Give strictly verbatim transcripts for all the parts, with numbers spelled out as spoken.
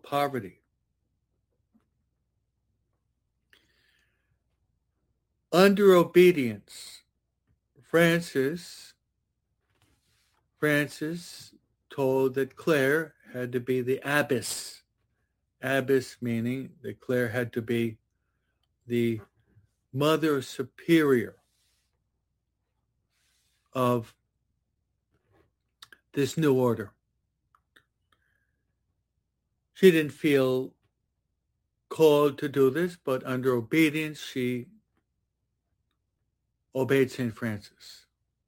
poverty. Under obedience, Francis, Francis told that Clare had to be the abbess. Abbess meaning that Clare had to be the mother superior of this new order. She didn't feel called to do this, but under obedience, she obeyed Saint Francis.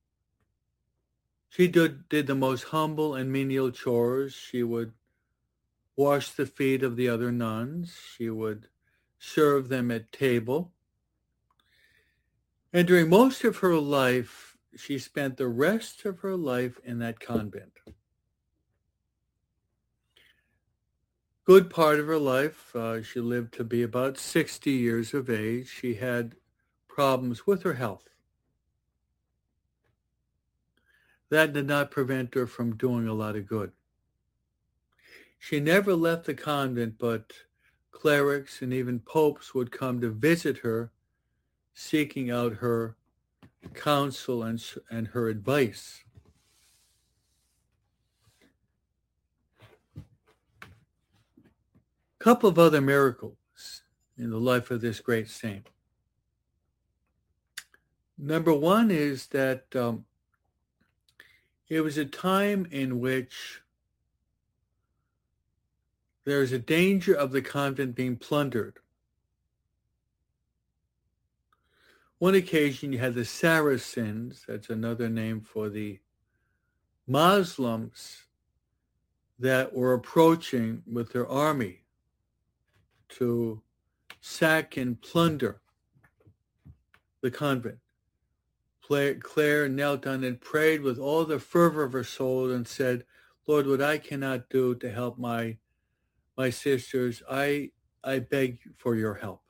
She did, did the most humble and menial chores. She would wash the feet of the other nuns. She would serve them at table. And during most of her life, she spent the rest of her life in that convent. Good part of her life, uh, she lived to be about sixty years of age. She had problems with her health. That did not prevent her from doing a lot of good. She never left the convent, but clerics and even popes would come to visit her, seeking out her counsel and, and her advice. A couple of other miracles in the life of this great saint. Number one is that um, it was a time in which there is a danger of the convent being plundered. One occasion you had the Saracens, that's another name for the Muslims, that were approaching with their army to sack and plunder the convent. Clare knelt down and prayed with all the fervor of her soul and said, Lord, what I cannot do to help my my sisters, I I beg for your help.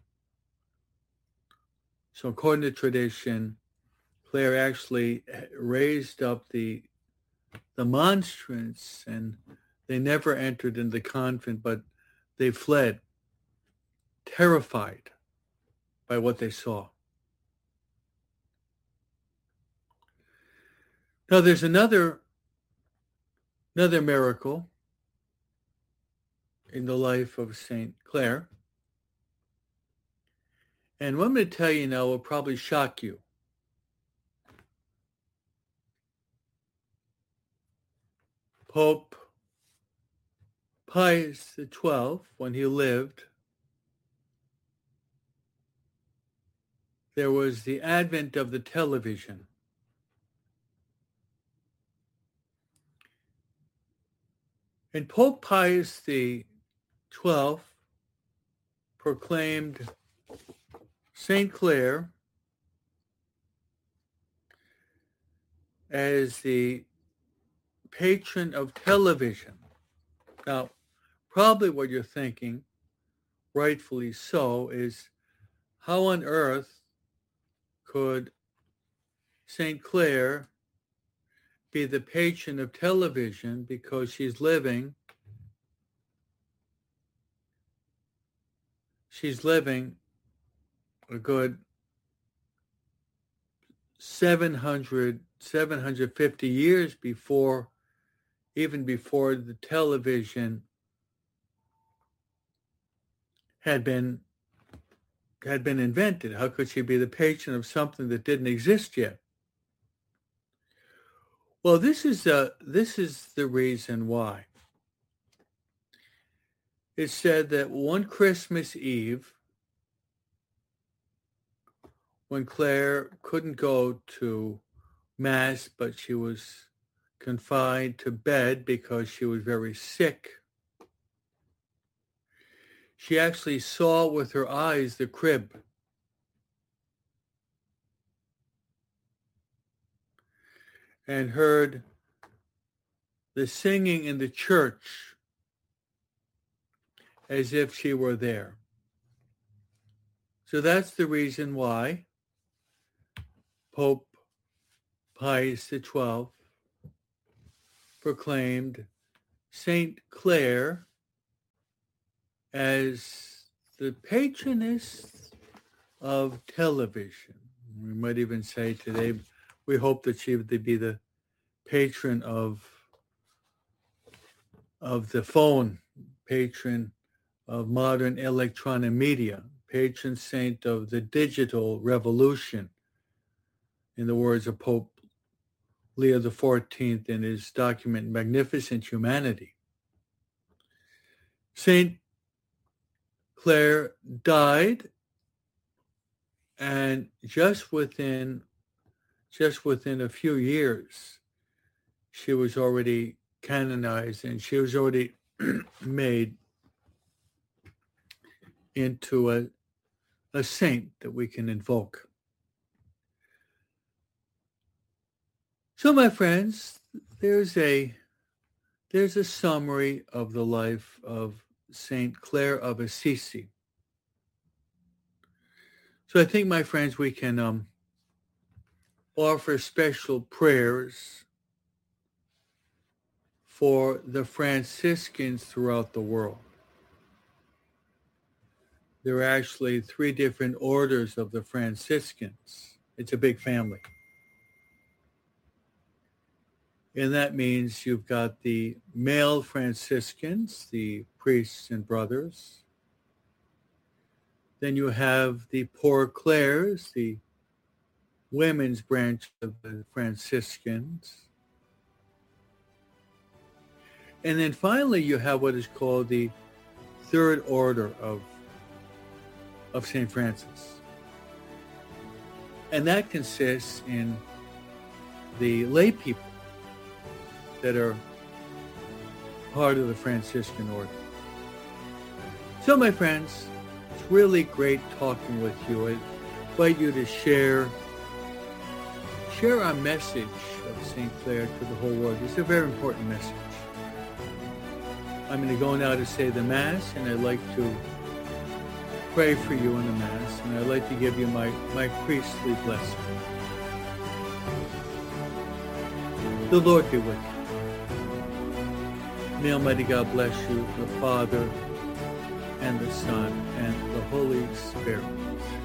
So according to tradition, Clare actually raised up the the monstrance, and they never entered in the convent, but they fled, terrified by what they saw. Now there's another another miracle in the life of Saint Clare. And what I'm going to tell you now will probably shock you. Pope Pius the twelfth, when he lived, there was the advent of the television. And Pope Pius the twelfth proclaimed Saint Clare as the patron of television. Now, probably what you're thinking, rightfully so, is how on earth could Saint Clare be the patron of television because she's living she's living a good seven hundred, seven hundred fifty years before, even before the television had been had been invented. How could she be the patron of something that didn't exist yet? Well, this is uh, this is the reason why. It's said that one Christmas Eve, when Clare couldn't go to Mass, but she was confined to bed because she was very sick, she actually saw with her eyes the crib. And heard the singing in the church as if she were there. So that's the reason why Pope Pius the twelfth proclaimed Saint Clare as the patroness of television. We might even say today, we hope that she would be the patron of of the phone, patron of modern electronic media, patron saint of the digital revolution, in the words of Pope Leo the fourteenth in his document, Magnificent Humanity. Saint Clare died, and just within, just within a few years, she was already canonized, and she was already made into a, a saint that we can invoke. So, my friends, there's a there's a summary of the life of Saint Clare of Assisi. So I think, my friends, we can um, offer special prayers for the Franciscans throughout the world. There are actually three different orders of the Franciscans. It's a big family. And that means you've got the male Franciscans, the priests and brothers. Then you have the Poor Clares, the women's branch of the Franciscans. And then finally you have what is called the Third Order of, of Saint Francis. And that consists in the lay people that are part of the Franciscan order. So, my friends, it's really great talking with you. I invite you to share, share our message of Saint Clare to the whole world. It's a very important message. I'm going to go now to say the Mass, and I'd like to pray for you in the Mass, and I'd like to give you my, my priestly blessing. The Lord be with you. May Almighty God bless you, the Father, and the Son, and the Holy Spirit.